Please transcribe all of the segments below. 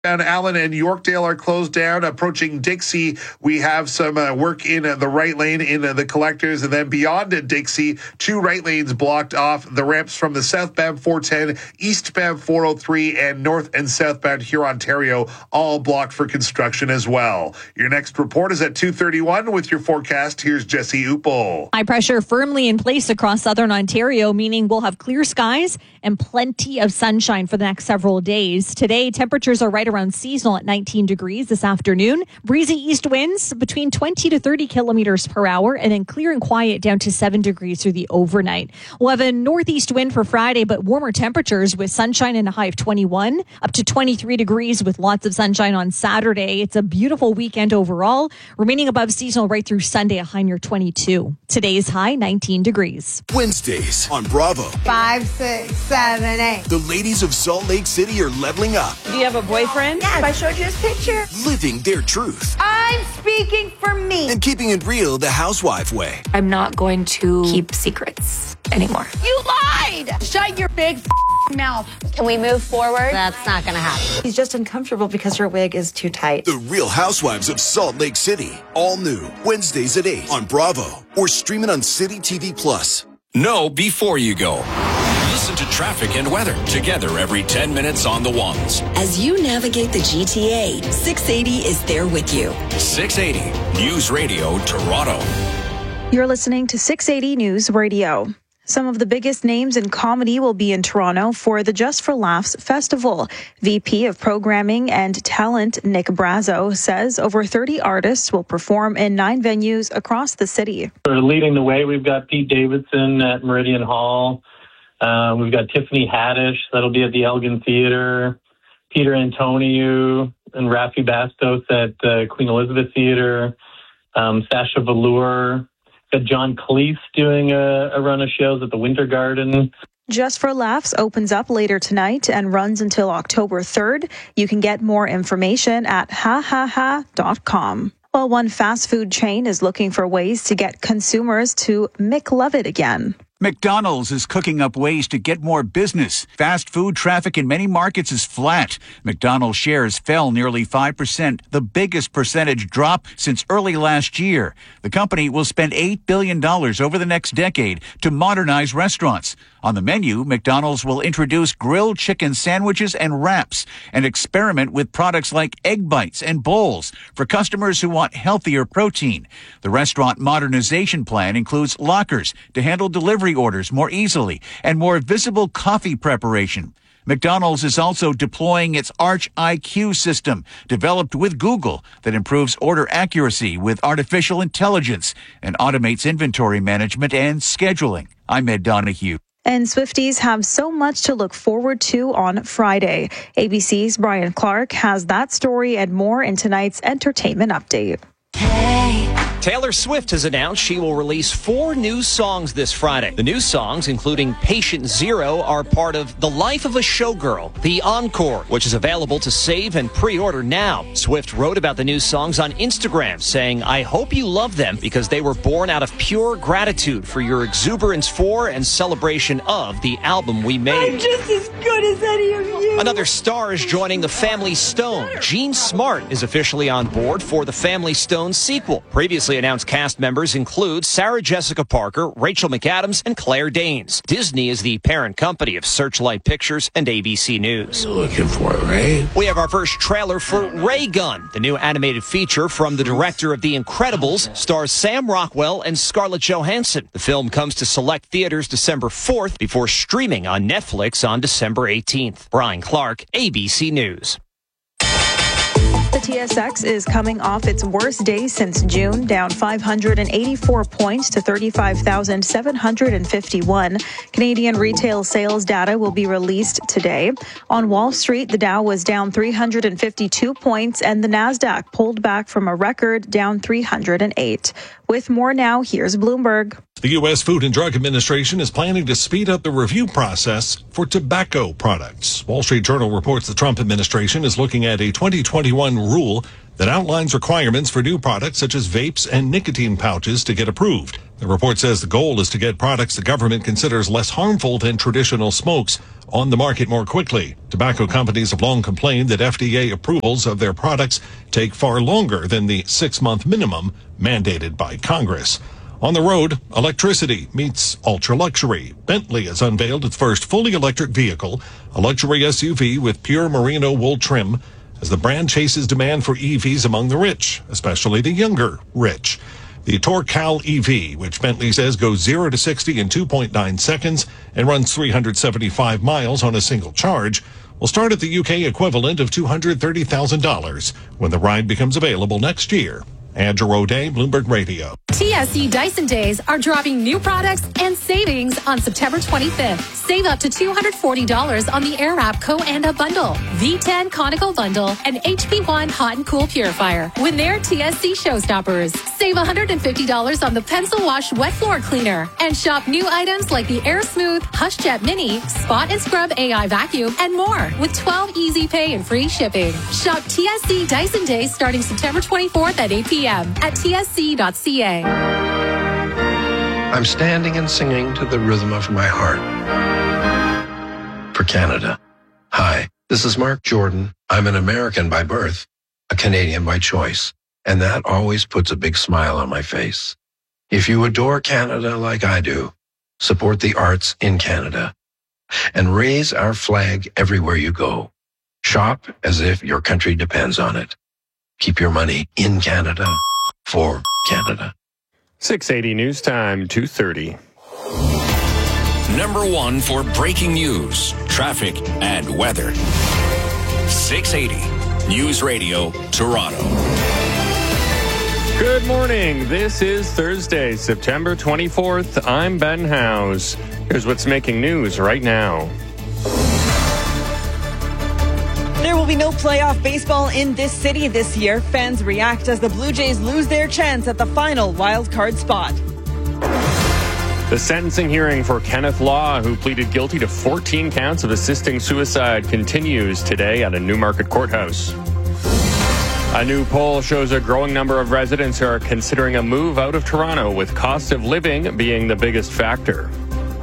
Down Allen and Yorkdale are closed down. Approaching Dixie, we have some work in the right lane in the collectors, and then beyond Dixie, 2 right lanes blocked off. The ramps from the southbound 410, eastbound 403, and north and southbound Hurontario all blocked for construction as well. Your next report is at 2:31 with your forecast. Here's Jesse Upel. High pressure firmly in place across southern Ontario, meaning we'll have clear skies and plenty of sunshine for the next several days. Today, temperatures are right around seasonal at 19 degrees this afternoon. Breezy east winds between 20 to 30 kilometers per hour, and then clear and quiet down to 7 degrees through the overnight. We'll have a northeast wind for Friday, but warmer temperatures with sunshine and a high of 21, up to 23 degrees with lots of sunshine on Saturday. It's a beautiful weekend overall, remaining above seasonal right through Sunday, a high near 22. Today's high, 19 degrees. Wednesdays on Bravo. 5, 6, 7, 8. The ladies of Salt Lake City are leveling up. Do you have a boyfriend? Yes, I showed you his picture. Living their truth. I'm speaking for me. And keeping it real the housewife way. I'm not going to keep secrets anymore. You lied! Shut your big mouth. Can we move forward? That's not going to happen. He's just uncomfortable because her wig is too tight. The Real Housewives of Salt Lake City. All new. Wednesdays at 8 on Bravo. Or stream it on City TV Plus. Know before you go. Listen to traffic and weather together every 10 minutes on the ones. As you navigate the GTA, 680 is there with you. 680 News Radio Toronto. You're listening to 680 News Radio. Some of the biggest names in comedy will be in Toronto for the Just for Laughs Festival. VP of Programming and Talent Nick Brazo says over 30 artists will perform in 9 venues across the city. Leading the way, we've got Pete Davidson at Meridian Hall. We've got Tiffany Haddish, that'll be at the Elgin Theatre. Peter Antoniou and Rafi Bastos at Queen Elizabeth Theatre. Sasha Velour. Got John Cleese doing a run of shows at the Winter Garden. Just for Laughs opens up later tonight and runs until October 3rd. You can get more information at hahaha.com. Well, one fast food chain is looking for ways to get consumers to McLove it again. McDonald's is cooking up ways to get more business. Fast food traffic in many markets is flat. McDonald's shares fell nearly 5%, the biggest percentage drop since early last year. The company will spend $8 billion over the next decade to modernize restaurants. On the menu, McDonald's will introduce grilled chicken sandwiches and wraps and experiment with products like egg bites and bowls for customers who want healthier protein. The restaurant modernization plan includes lockers to handle delivery orders more easily and more visible coffee preparation. McDonald's is also deploying its Arch IQ system, developed with Google, that improves order accuracy with artificial intelligence and automates inventory management and scheduling. I'm Ed Donahue. And Swifties have so much to look forward to on Friday. ABC's Brian Clark has that story and more in tonight's entertainment update. Taylor Swift has announced she will release 4 new songs this Friday. The new songs, including Patient Zero, are part of The Life of a Showgirl, The Encore, which is available to save and pre-order now. Swift wrote about the new songs on Instagram, saying, "I hope you love them because they were born out of pure gratitude for your exuberance for and celebration of the album we made." I'm just as good as any of you. Another star is joining the Family Stone. Jean Smart is officially on board for the Family Stone sequel. Previously announced cast members include Sarah Jessica Parker, Rachel McAdams, and Claire Danes. Disney is the parent company of Searchlight Pictures and ABC News. You're looking for it, right? We have our first trailer for Ray Gun. The new animated feature from the director of The Incredibles stars Sam Rockwell and Scarlett Johansson. The film comes to select theaters December 4th before streaming on Netflix on December 18th. Brian Clark, ABC News. The TSX is coming off its worst day since June, down 584 points to 35,751. Canadian retail sales data will be released today. On Wall Street, the Dow was down 352 points and the Nasdaq pulled back from a record, down 308. With more now, here's Bloomberg. The U.S. Food and Drug Administration is planning to speed up the review process for tobacco products. Wall Street Journal reports the Trump administration is looking at a 2021 rule that outlines requirements for new products such as vapes and nicotine pouches to get approved. The report says the goal is to get products the government considers less harmful than traditional smokes on the market more quickly. Tobacco companies have long complained that FDA approvals of their products take far longer than the 6-month minimum mandated by Congress. On the road, electricity meets ultra-luxury. Bentley has unveiled its first fully electric vehicle, a luxury SUV with pure merino wool trim, as the brand chases demand for EVs among the rich, especially the younger rich. The Tourcal EV, which Bentley says goes 0 to 60 in 2.9 seconds and runs 375 miles on a single charge, will start at the UK equivalent of $230,000 when the ride becomes available next year. Andrew O'Day, Bloomberg Radio. TSC Dyson Days are dropping new products and savings on September 25th. Save up to $240 on the Airwrap Co-Anda Bundle, V10 Conical Bundle, and HP1 Hot and Cool Purifier. When they're TSC Showstoppers. Save $150 on the Pencil Wash Wet Floor Cleaner. And shop new items like the Air Smooth Hush Jet Mini, Spot and Scrub AI Vacuum, and more with 12 easy pay and free shipping. Shop TSC Dyson Days starting September 24th at 8 p.m. at tsc.ca. I'm standing and singing to the rhythm of my heart. For Canada. Hi, this is Mark Jordan. I'm an American by birth, a Canadian by choice, and that always puts a big smile on my face. If you adore Canada like I do, support the arts in Canada and raise our flag everywhere you go. Shop as if your country depends on it. Keep your money in Canada for Canada. 680 News Time, 2:30. Number 1 for breaking news, traffic, and weather. 680 News Radio, Toronto. Good morning. This is Thursday, September 24th. I'm Ben Howes. Here's what's making news right now. There will be no playoff baseball in this city this year. Fans react as the Blue Jays lose their chance at the final wild card spot. The sentencing hearing for Kenneth Law, who pleaded guilty to 14 counts of assisting suicide, continues today at a Newmarket courthouse. A new poll shows a growing number of residents who are considering a move out of Toronto, with cost of living being the biggest factor.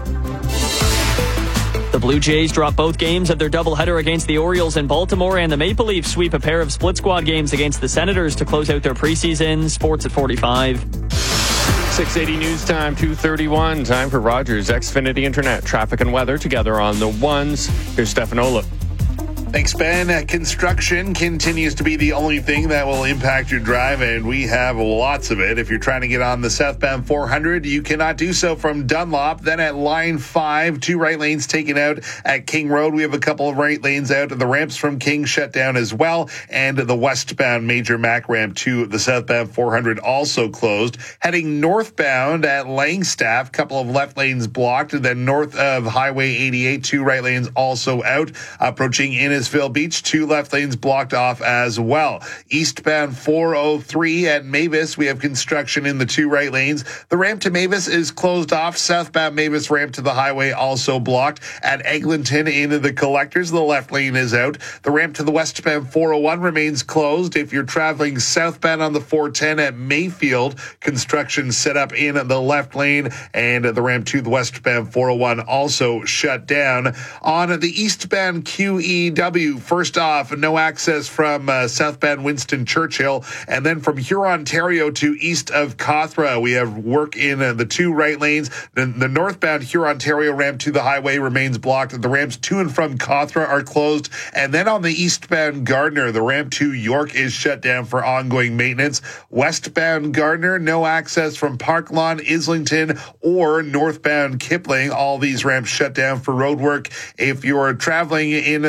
The Blue Jays drop both games of their doubleheader against the Orioles in Baltimore, and the Maple Leafs sweep a pair of split squad games against the Senators to close out their preseason. Sports at 45. 680 News Time, 2:31. Time for Rogers Xfinity Internet. Traffic and weather together on the ones. Here's Stefan Olaf. Thanks, Ben. Construction continues to be the only thing that will impact your drive, and we have lots of it. If you're trying to get on the southbound 400, you cannot do so from Dunlop. Then at Line 5, 2 right lanes taken out at King Road. We have a couple of right lanes out. The ramps from King shut down as well, and the westbound Major Mac ramp to the southbound 400 also closed. Heading northbound at Langstaff, couple of left lanes blocked, and then north of Highway 88, 2 right lanes also out. Approaching Innisfil Beach, 2 left lanes blocked off as well. Eastbound 403 at Mavis, we have construction in the 2 right lanes. The ramp to Mavis is closed off. Southbound Mavis ramp to the highway also blocked. At Eglinton into the collectors, the left lane is out. The ramp to the westbound 401 remains closed. If you're traveling southbound on the 410 at Mayfield, construction set up in the left lane, and the ramp to the westbound 401 also shut down. On the eastbound QEW, first off, no access from southbound Winston Churchill, and then from Hurontario to east of Cawthra, we have work in the 2 right lanes. The northbound Hurontario ramp to the highway remains blocked. The ramps to and from Cawthra are closed, and then on the eastbound Gardner, the ramp to York is shut down for ongoing maintenance. Westbound Gardner, no access from Park Lawn, Islington, or northbound Kipling. All these ramps shut down for road work. If you're traveling in the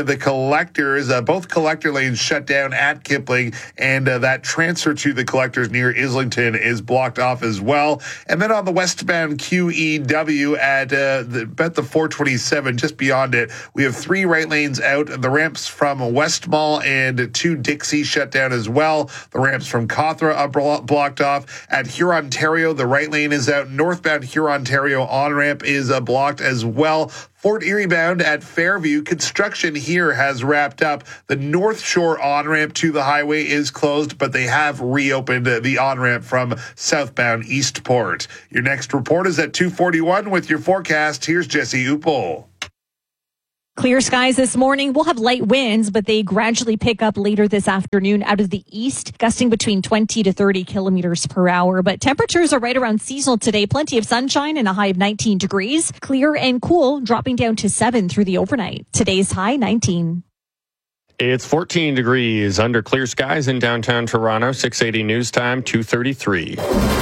collectors. Both collector lanes shut down at Kipling, and that transfer to the collectors near Islington is blocked off as well. And then on the westbound QEW at about the 427, just beyond it, we have 3 right lanes out. The ramps from West Mall and to Dixie shut down as well. The ramps from Cawthra are blocked off. At Hurontario, the right lane is out. Northbound Hurontario on-ramp is blocked as well. Fort Erie bound at Fairview, construction here has wrapped up. The North Shore on-ramp to the highway is closed, but they have reopened the on-ramp from southbound Eastport. Your next report is at 2:41 with your forecast. Here's Jesse Uppel. Clear skies this morning. We'll have light winds, but they gradually pick up later this afternoon out of the east, gusting between 20 to 30 kilometers per hour. But temperatures are right around seasonal today. Plenty of sunshine and a high of 19 degrees. Clear and cool, dropping down to 7 through the overnight. Today's high, 19. It's 14 degrees under clear skies in downtown Toronto. 680 news time, 2:33.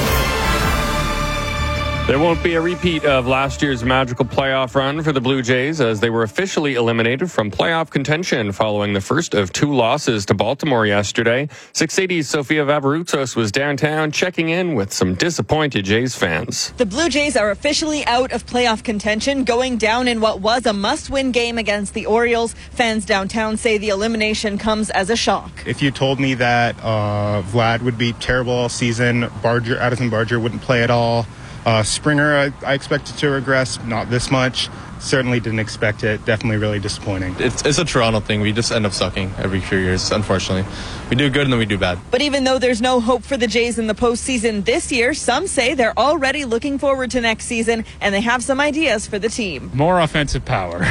There won't be a repeat of last year's magical playoff run for the Blue Jays as they were officially eliminated from playoff contention following the first of 2 losses to Baltimore yesterday. 680's Sofia Vavarutsos was downtown checking in with some disappointed Jays fans. The Blue Jays are officially out of playoff contention, going down in what was a must-win game against the Orioles. Fans downtown say the elimination comes as a shock. If you told me that Vlad would be terrible all season, Addison Barger wouldn't play at all, Springer, I expected to regress, not this much. Certainly didn't expect it. Definitely really disappointing. It's a Toronto thing. We just end up sucking every few years, unfortunately. We do good and then we do bad. But even though there's no hope for the Jays in the postseason this year, some say they're already looking forward to next season and they have some ideas for the team. More offensive power.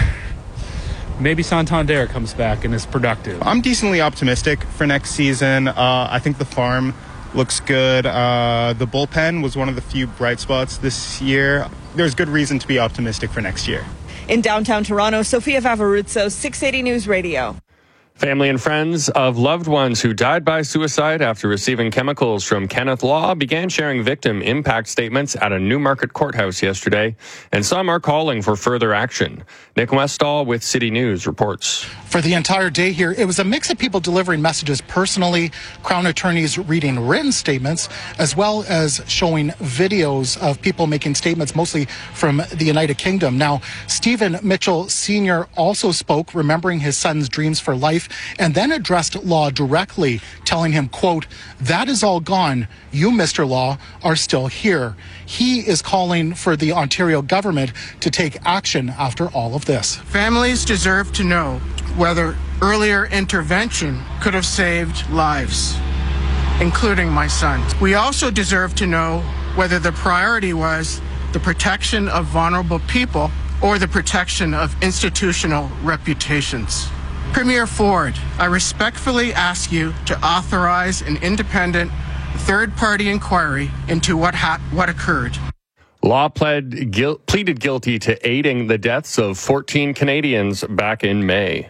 Maybe Santander comes back and is productive. I'm decently optimistic for next season. I think the farm looks good. The bullpen was one of the few bright spots this year. There's good reason to be optimistic for next year. In downtown Toronto, Sofia Vavarutsos, 680 News Radio. Family and friends of loved ones who died by suicide after receiving chemicals from Kenneth Law began sharing victim impact statements at a Newmarket courthouse yesterday, and some are calling for further action. Nick Westall with City News reports. For the entire day here, it was a mix of people delivering messages personally, Crown attorneys reading written statements, as well as showing videos of people making statements, mostly from the United Kingdom. Now, Stephen Mitchell Sr. also spoke, remembering his son's dreams for life, and then addressed Law directly, telling him, quote, "That is all gone. You, Mr. Law, are still here." He is calling for the Ontario government to take action after all of this. Families deserve to know whether earlier intervention could have saved lives, including my son. We also deserve to know whether the priority was the protection of vulnerable people or the protection of institutional reputations. Premier Ford, I respectfully ask you to authorize an independent third-party inquiry into what occurred. Law pleaded guilty to aiding the deaths of 14 Canadians back in May.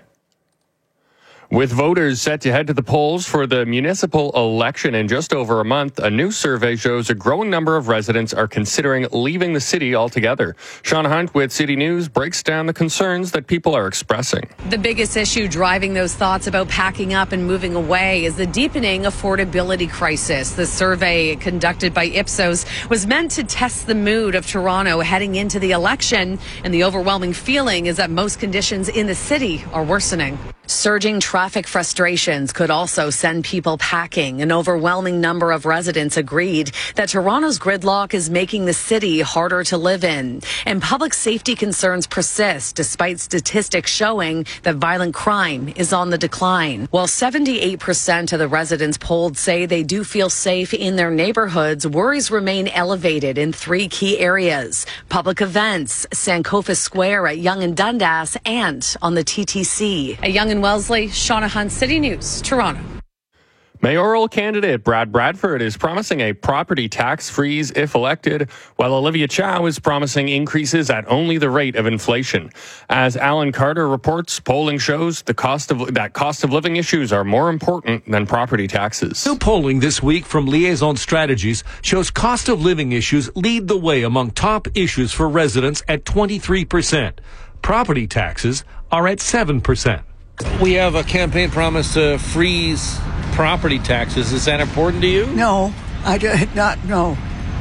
With voters set to head to the polls for the municipal election in just over a month, a new survey shows a growing number of residents are considering leaving the city altogether. Sean Hunt with City News breaks down the concerns that people are expressing. The biggest issue driving those thoughts about packing up and moving away is the deepening affordability crisis. The survey conducted by Ipsos was meant to test the mood of Toronto heading into the election, and the overwhelming feeling is that most conditions in the city are worsening. Surging traffic frustrations could also send people packing. An overwhelming number of residents agreed that Toronto's gridlock is making the city harder to live in. And public safety concerns persist despite statistics showing that violent crime is on the decline. While 78% of the residents polled say they do feel safe in their neighborhoods, worries remain elevated in 3 key areas: public events, Sankofa Square at Yonge and Dundas, and on the TTC. At Yonge and Wellesley, Shauna Hunt, City News, Toronto. Mayoral candidate Brad Bradford is promising a property tax freeze if elected, while Olivia Chow is promising increases at only the rate of inflation. As Alan Carter reports, polling shows that cost of living issues are more important than property taxes. New polling this week from Liaison Strategies shows cost of living issues lead the way among top issues for residents at 23%. Property taxes are at 7%. We have a campaign promise to freeze property taxes. Is that important to you? No, I do not know.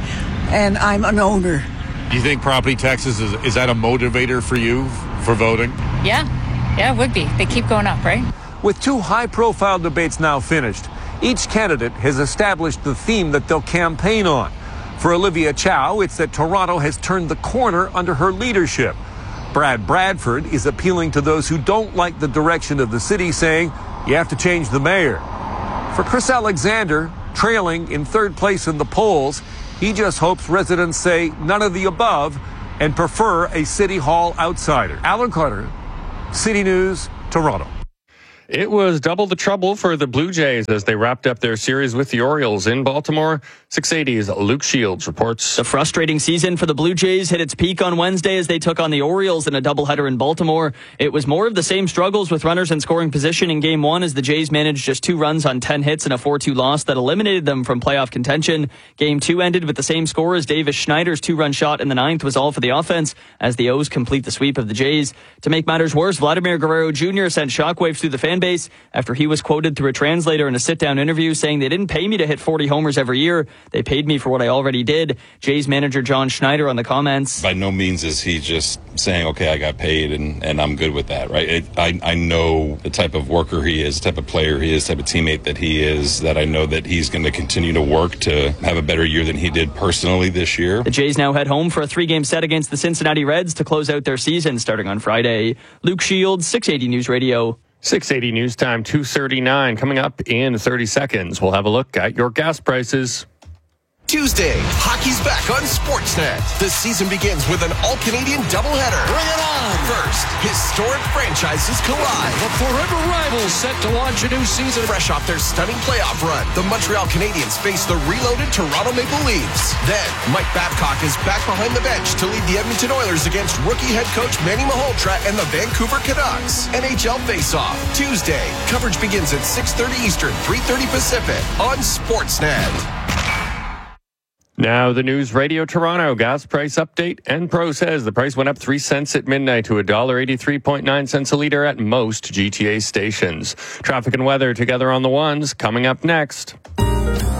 And I'm an owner. Do you think property taxes, is that a motivator for you for voting? Yeah, it would be. They keep going up, right? With 2 high-profile debates now finished, each candidate has established the theme that they'll campaign on. For Olivia Chow, it's that Toronto has turned the corner under her leadership. Brad Bradford is appealing to those who don't like the direction of the city, saying you have to change the mayor. For Chris Alexander, trailing in 3rd place in the polls, he just hopes residents say none of the above and prefer a City Hall outsider. Alan Carter, City News, Toronto. It was double the trouble for the Blue Jays as they wrapped up their series with the Orioles in Baltimore. 680's Luke Shields reports. The frustrating season for the Blue Jays hit its peak on Wednesday as they took on the Orioles in a doubleheader in Baltimore. It was more of the same struggles with runners in scoring position in Game 1 as the Jays managed just 2 runs on 10 hits and a 4-2 loss that eliminated them from playoff contention. Game 2 ended with the same score as Davis Schneider's 2-run shot in the 9th was all for the offense as the O's complete the sweep of the Jays. To make matters worse, Vladimir Guerrero Jr. sent shockwaves through the fan base after he was quoted through a translator in a sit-down interview saying they didn't pay me to hit 40 homers every year. They paid me for what I already did. Jays manager John Schneider on the comments. By no means is he just saying, okay, I got paid and I'm good with that, right? I know the type of worker he is, the type of player he is, the type of teammate that he is, that I know that he's going to continue to work to have a better year than he did personally this year. The Jays now head home for a 3-game set against the Cincinnati Reds to close out their season starting on Friday. Luke Shields, 680 News Radio. 680 News Time, 2:39. Coming up in 30 seconds, we'll have a look at your gas prices. Tuesday, hockey's back on Sportsnet. The season begins with an all-Canadian doubleheader. Bring it on! First, historic franchises collide. The forever rivals set to launch a new season. Fresh off their stunning playoff run, the Montreal Canadiens face the reloaded Toronto Maple Leafs. Then, Mike Babcock is back behind the bench to lead the Edmonton Oilers against rookie head coach Manny Malhotra and the Vancouver Canucks. NHL Face-Off, Tuesday. Coverage begins at 6:30 Eastern, 3:30 Pacific on Sportsnet. Now, the News Radio Toronto gas price update. Enpro says the price went up 3 cents at midnight to $1.83.9 a liter at most GTA stations. Traffic and weather together on the ones coming up next.